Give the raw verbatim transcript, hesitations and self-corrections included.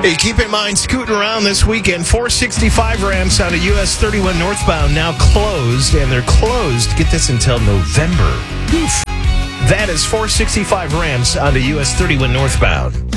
Hey, keep in mind, scooting around this weekend, four sixty-five ramps out of U S thirty-one northbound now closed, and they're closed, get this, until November. Oof. That is four sixty-five ramps onto U S thirty-one northbound.